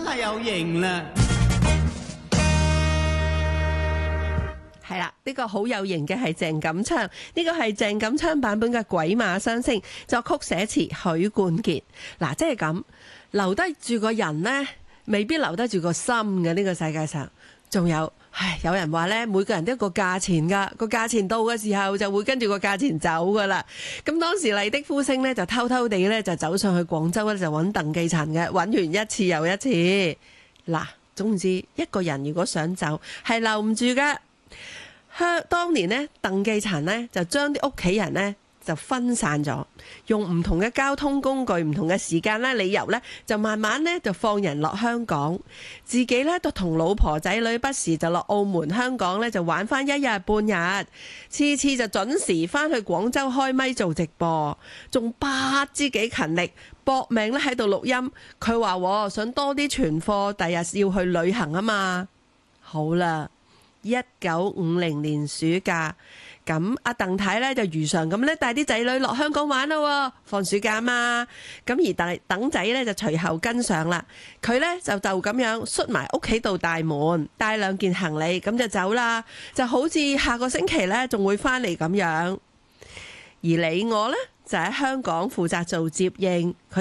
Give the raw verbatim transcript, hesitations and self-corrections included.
係有型啦！ 係啦，呢個好有型嘅係鄭錦昌，呢個係鄭錦昌版本嘅《鬼馬雙星》，作曲寫詞許冠傑。嗱，即係咁留得住個人呢，未必留得住個心嘅。呢個世界上仲有，唉，有人話呢，每個人都有個價錢噶，個價錢到嘅時候就會跟住個價錢走噶啦。咁當時麗的呼聲呢，就偷偷地呢，就走上去廣州咧，就揾鄧寄塵嘅，揾完一次又一次。嗱，總之一個人如果想走，係留唔住噶。香當年呢，鄧寄塵呢就將啲屋企人呢就分散咗，用唔同嘅交通工具、唔同嘅時間啦、理由呢，就慢慢呢就放人落香港，自己呢都同老婆仔女不時就落澳門、香港呢就玩翻一日半日，次次就準時翻去廣州開咪做直播，仲不知幾勤力，搏命咧喺度錄音。佢話想多啲存貨，第日要去旅行啊嘛。好啦。一九五零年暑假，咁阿鄧太咧就如常咁咧帶啲仔女落香港玩咯，放暑假嘛。咁而鄧鄧仔咧就隨後跟上啦。佢咧就就咁樣閂埋屋企度大門，帶兩件行李咁就走啦，就好似下個星期咧仲會翻嚟咁樣。而你我咧就喺香港負責做接應。